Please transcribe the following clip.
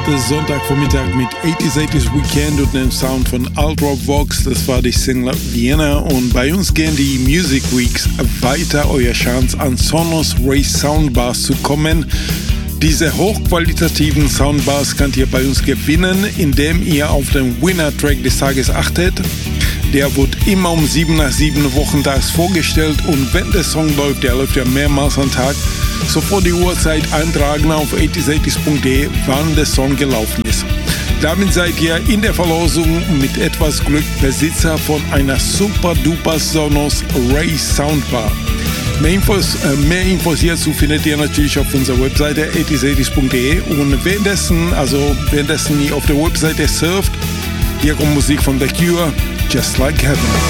Sonntagvormittag mit 80s Weekend und dem Sound von Ultra Vox. Das war die Single Vienna und bei uns gehen die Music Weeks weiter. Euer Chance an Sonos Race Soundbars zu kommen. Diese hochqualitativen Soundbars könnt ihr bei uns gewinnen, indem ihr auf den Winner-Track des Tages achtet. Der wird immer um 7 nach 7 wochentags vorgestellt und wenn der Song läuft, der läuft ja mehrmals am Tag, sofort die Uhrzeit eintragen auf 80s.de, wann der Song gelaufen ist. Damit seid ihr in der Verlosung mit etwas Glück Besitzer von einer super duper Sonos Race Soundbar. Mehr Infos hierzu findet ihr natürlich auf unserer Webseite 80s.de und währenddessen ihr auf der Webseite surft, hier kommt Musik von The Cure, Just Like Heaven.